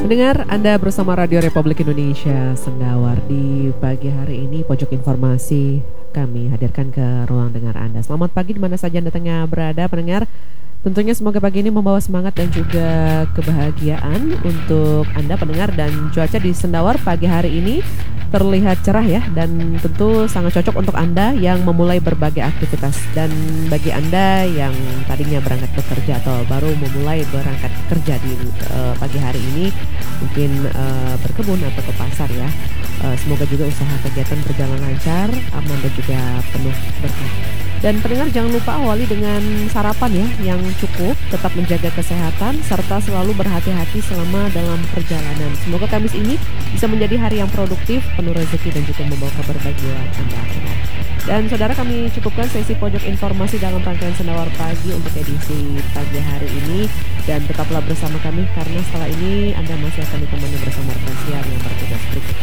Pendengar, Anda bersama Radio Republik Indonesia Sendawar. Di pagi hari ini pojok informasi kami hadirkan ke ruang dengar Anda. Selamat pagi di mana saja Anda tengah berada, pendengar. Tentunya semoga pagi ini membawa semangat dan juga kebahagiaan untuk Anda pendengar, dan cuaca di Sendawar pagi hari ini terlihat cerah ya, dan tentu sangat cocok untuk Anda yang memulai berbagai aktivitas. Dan bagi Anda yang tadinya berangkat bekerja atau baru memulai berangkat kerja di pagi hari ini, mungkin berkebun atau ke pasar ya. Semoga juga usaha kegiatan berjalan lancar, aman dan juga penuh berkah. Dan pendengar, jangan lupa awali dengan sarapan ya yang cukup, tetap menjaga kesehatan serta selalu berhati-hati selama dalam perjalanan. Semoga Kamis ini bisa menjadi hari yang produktif, penuh rezeki dan juga membawa kabar baik buat Anda. Dan saudara, kami cukupkan sesi pojok informasi dalam rangkaian Sendawar Pagi untuk edisi pagi hari ini, dan tetaplah bersama kami karena setelah ini Anda masih akan ditemani bersama rekan siar yang bertugas berikutnya.